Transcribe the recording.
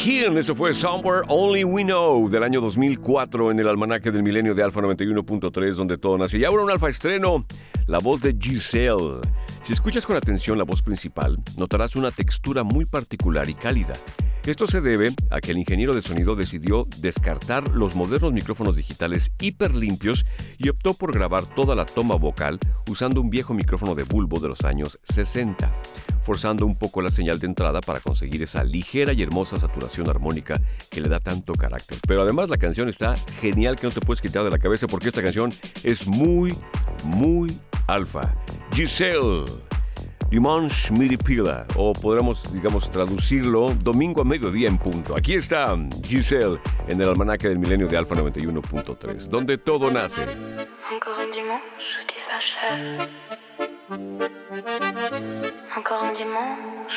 Hill, eso fue Somewhere Only We Know del año 2004 en el almanaque del milenio de Alfa 91.3, donde todo nace. Y ahora un Alfa estreno, la voz de Giselle. Si escuchas con atención la voz principal, notarás una textura muy particular y cálida. Esto se debe a que el ingeniero de sonido decidió descartar los modernos micrófonos digitales hiperlimpios y optó por grabar toda la toma vocal usando un viejo micrófono de bulbo de los años 60, forzando un poco la señal de entrada para conseguir esa ligera y hermosa saturación armónica que le da tanto carácter. Pero además la canción está genial, que no te puedes quitar de la cabeza, porque esta canción es muy, muy alfa. Giselle, Dimanche Midi Pila, o podríamos, traducirlo, domingo a mediodía en punto. Aquí está Giselle en el almanaque del milenio de Alfa 91.3, donde todo nace. Encore un dimanche qui s'achève. Encore un dimanche